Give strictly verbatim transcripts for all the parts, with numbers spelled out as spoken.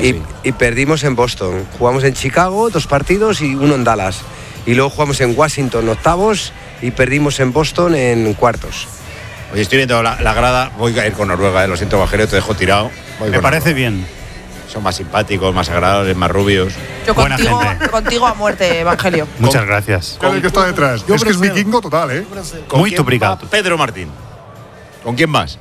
y, sí. y perdimos en Boston. Jugamos en Chicago, dos partidos y uno en Dallas. Y luego jugamos en Washington, octavos, y perdimos en Boston en cuartos. Oye, estoy viendo la, la grada, voy a ir con Noruega, eh, lo siento, Bajero, te dejo tirado. Voy Me parece Noruega. bien. Son más simpáticos, más agradables, más rubios. Yo Buena contigo, gente. contigo a muerte, Evangelio. Muchas Con- gracias. ¿Cuál es el que está detrás? Es que es vikingo total, ¿eh? ¿Con Muy quién duplicado. va Pedro Martín. ¿Con quién más?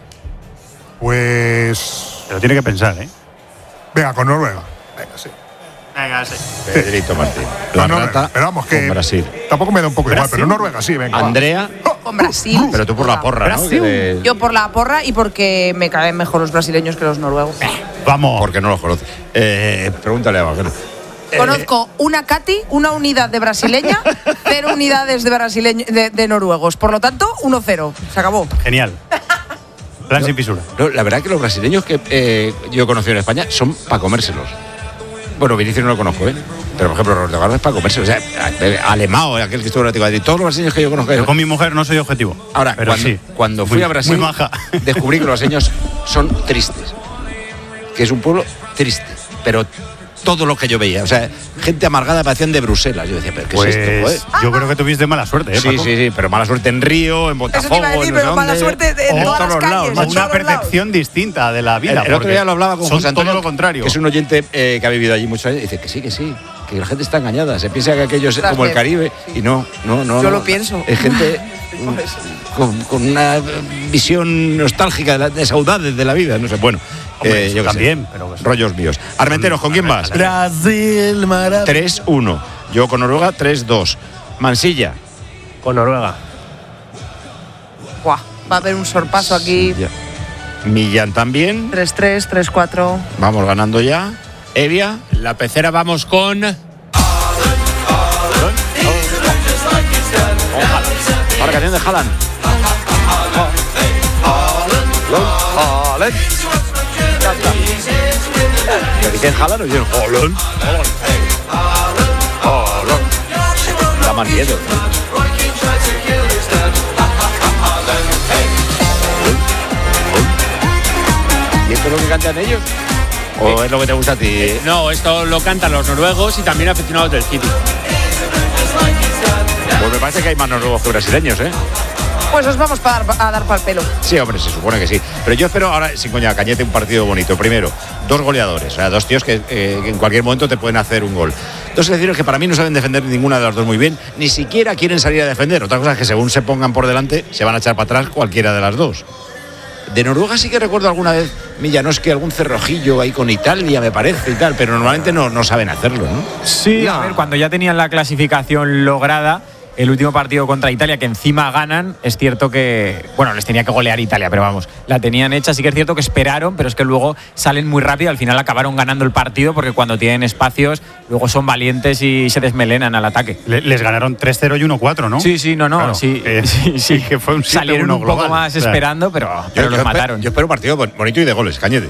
Pues. Pero tiene que pensar, ¿eh? Venga, con Noruega. Venga, sí. Venga, sí. Pedrito Martín. La Con Noruega. rata Pero vamos, que. con Brasil. Tampoco me da un poco igual, Brasil. pero Noruega sí, venga. va. Andrea, Con Brasil. pero tú por la porra, ¿no? Brasil. Que de- Yo por la porra y porque me caen mejor los brasileños que los noruegos. Vamos. Porque no los conoces. Eh, pregúntale a Bajero. Conozco una Cati, una unidad de brasileña, cero unidades de, brasileño, de, de noruegos. Por lo tanto, uno cero. Se acabó. Genial. Plan sin fisura. No, la verdad que los brasileños que eh, yo he conocido en España son para comérselos. Bueno, Vinicius no lo conozco, ¿eh? Pero, por ejemplo, Roberto Carlos es para comérselos. O sea, Alemão, aquel que estuvo en el Atlético de Madrid, todos los brasileños que yo conozco. Yo con mi mujer no soy objetivo. Ahora, pero cuando, sí. cuando fui Muy- a Brasil, Muy maja. descubrí que los brasileños son tristes. Que es un pueblo triste. Pero todo lo que yo veía, o sea, gente amargada parecían de Bruselas. Yo decía, ¿pero qué Pues es esto, joder? yo creo que tuviste mala suerte, ¿eh, Sí, Paco? sí, sí, pero mala suerte en Río, en Eso Botafogo, te iba a decir, en no sé pero mala dónde. suerte en En todas todos las los lados, calles. macho. en Una todos los lados. percepción distinta de la vida. El, el otro porque día lo hablaba con son José Antonio, todo lo contrario. que es un oyente eh, que ha vivido allí muchos años, y dice que sí, que sí, que la gente está engañada, se piensa que aquello es Ostras, como el bien. Caribe, y no, no, no. Yo no. lo pienso. Es gente con, con una visión nostálgica de, la, de saudades de la vida, no sé, bueno. Hombre, eh, eso yo qué sé. también, pero pues- rollos míos. Armenteros, ¿con quién vas? Brasil, maravilla. tres uno. Yo con Noruega tres dos. Mansilla. Con Noruega. Buah, va a haber un sorpaso aquí. Ya. Millán también. tres tres, tres cuatro. Vamos ganando ya. Evia. La pecera vamos con. Para canción de Haaland. Haaland. ¿Me dicen Haaland o dicen Haaland? Haaland. Da más miedo, ¿no? ¿Y esto es lo que cantan ellos? ¿O es lo que te gusta a ti? No, esto lo cantan los noruegos y también aficionados del City. Pues me parece que hay más noruegos que brasileños, ¿eh? Pues os vamos pa dar, a dar pa'l pelo. Sí, hombre, se supone que sí. Pero yo espero ahora, sin coña, Cañete, un partido bonito. Primero, dos goleadores, o sea, dos tíos que, eh, que en cualquier momento te pueden hacer un gol. Dos selecciones que para mí no saben defender ninguna de las dos muy bien, ni siquiera quieren salir a defender. Otra cosa es que según se pongan por delante, se van a echar para atrás cualquiera de las dos. De Noruega sí que recuerdo alguna vez, Millanoski, algún cerrojillo ahí con Italia, me parece, y tal, pero normalmente no, no saben hacerlo, ¿no? Sí, a ver, cuando ya tenían la clasificación lograda, el último partido contra Italia, que encima ganan, es cierto que, bueno, les tenía que golear Italia, pero vamos, la tenían hecha, sí que es cierto que esperaron, pero es que luego salen muy rápido, al final acabaron ganando el partido, porque cuando tienen espacios, luego son valientes y se desmelenan al ataque. Le- les ganaron tres cero y uno cuatro, ¿no? Sí, sí, no, no, Claro, sí, eh, sí, sí, que fue un siete uno salieron un poco global. más O sea, esperando, pero, pero Yo- los yo espe- mataron. Yo espero un partido bon- bonito y de goles, Cañete.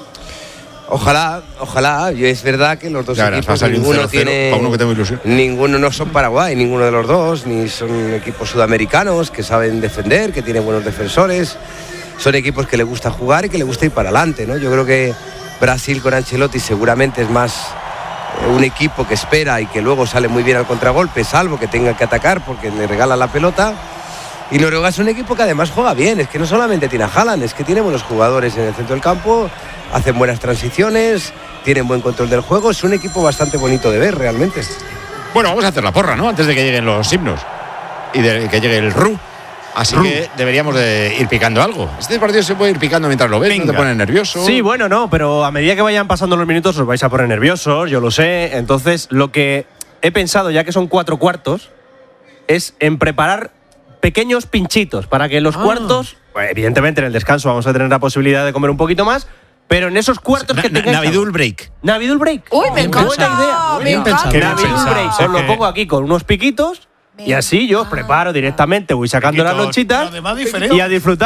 Ojalá, ojalá. Yo es verdad que los dos Ya verás, va a equipos salir un ninguno cero cero, tiene, para uno que tengo ilusión. ninguno no son Paraguay, ninguno de los dos, ni son equipos sudamericanos que saben defender, que tienen buenos defensores. Son equipos que le gusta jugar y que le gusta ir para adelante, ¿no? Yo creo que Brasil con Ancelotti seguramente es más eh, un equipo que espera y que luego sale muy bien al contragolpe, salvo que tenga que atacar porque le regalan la pelota. Y Noruega es un equipo que además juega bien, es que no solamente tiene a Haaland, es que tiene buenos jugadores en el centro del campo, hacen buenas transiciones, tienen buen control del juego, es un equipo bastante bonito de ver realmente. Bueno, vamos a hacer la porra, ¿no? Antes de que lleguen los himnos y de que llegue el R U. Así Ru. que deberíamos de ir picando algo. Este partido se puede ir picando mientras lo ves, no te Venga. pones nervioso. Sí, bueno, no, pero a medida que vayan pasando los minutos os vais a poner nerviosos, yo lo sé. Entonces, lo que he pensado, ya que son cuatro cuartos, es en preparar pequeños pinchitos para que en los cuartos, pues, evidentemente en el descanso vamos a tener la posibilidad de comer un poquito más, pero en esos cuartos Na- que na- tengáis… Navidul break. Navidul break. Uy, me Bien encanta. buena idea. Me Bien encanta. pensado. Navidul pensado. break. Sé Os lo que- pongo aquí con unos piquitos y así yo os preparo directamente, voy sacando las Piquitos, lonchitas además diferente. y a disfrutar.